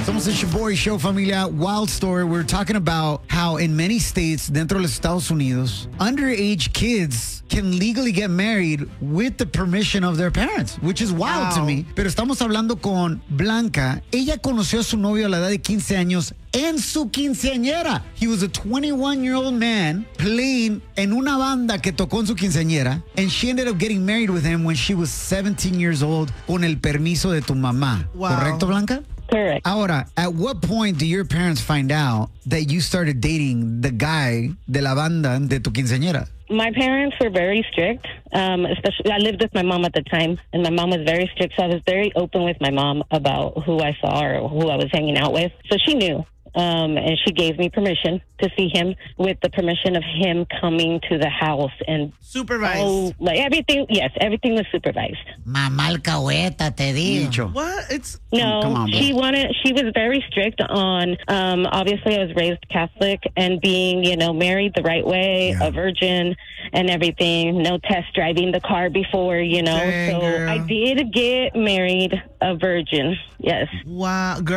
Somos el Shaboy Show, familia. Wild story. We're talking about how in many states dentro de los Estados Unidos, underage kids can legally get married with the permission of their parents, which is wild to me. Pero estamos hablando con Blanca. Ella conoció a su novio a la edad de 15 años en su quinceañera. He was a 21-year-old man playing en una banda que tocó en su quinceañera, and she ended up getting married with him when she was 17 years old con el permiso de tu mamá. Wow. ¿Correcto, Blanca? Correct. Ahora, at what point do your parents find out that you started dating the guy de la banda de tu quinceañera? My parents were very strict, especially I lived with my mom at the time, and my mom was very strict, so I was very open with my mom about who I saw or who I was hanging out with. So she knew, and she gave me permission to see him with the permission of him coming to the house and supervised. Like everything, yes, everything was supervised. Mamá alcahueta, te digo. What? It's No, Come on, bro. she was very strict on, obviously I was raised Catholic and being, married the right way, Yeah. a virgin and everything, no test driving the car before, Dang, so girl. I did get married a virgin, yes. wow, girl.